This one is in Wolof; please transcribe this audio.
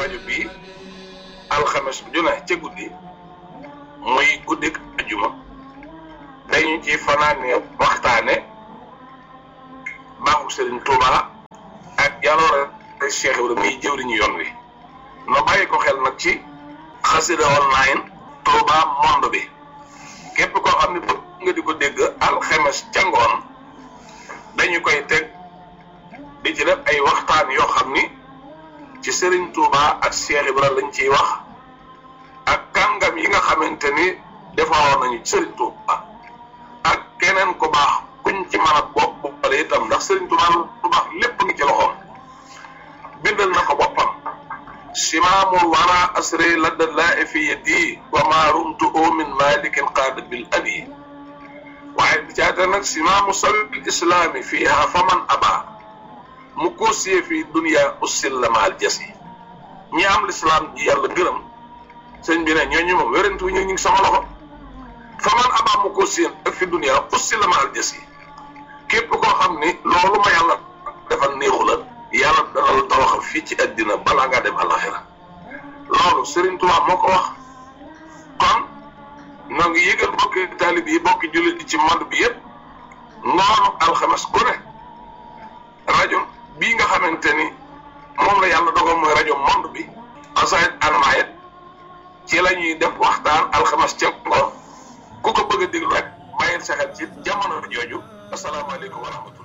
rajo bii alxames ju ne ca guddi muy guddik ajuma dañu ci fanaane waxtaane baaxu Serigne Touba ak jaloore Cheikh Ibrahima muy jëwriñu yoon wi no bàyyi ko xel nag ci xasida online Touba monde bi képp koo xam ne bëgg nga di ko dégg alxames ca ngoon dañu koy teg di ci def ay waxtaan yoo xam ni ci Serigne Touba ak Cheikh Ibrahima lañ ciy wax ak kàngam yi nga xamante ni defaroon nañu ci Serigne Touba ak keneen ku baax kuñ ci mën a boppale itam ndax Serigne Touba lu baax lépp ngi ci loxoom bindal na ko boppam simaamul wara asri ladda laa fi yadi wa ma rumtu min malikin qaada bil abi waaye bi caata nag simaamu sabil islaami fiiha faman aba mu koosiyee fii dunia ussil la maal jasi ñi am lislaam ji yàlla gërëm sëñ bi ne ñooñu moom wérantu ñu ngi sama loxo faman aba mu koosiyee ak fi dunia ussil la maal jasi képp koo xam ni loolu ma yàlla defal néexu la yàlla dana la tawaxal fii ci àddina balaa ngaa dem alaxira loolu Serigne Touba moo ko wax kon noo ngi yëgal bokki taalib yi bokki jullit yi ci monde bi yëpp ngoonu alxames ku ne rajo bii nga xamante ni moom la yàlla dogal mooy rajo monde bi asayit almayet ci la ñuy def waxtaan alxames ca ngoon ku ko bëgg a déglu rek bàyyil sa xel ci jamono jooju asalaamaaleykum wa rahmatullah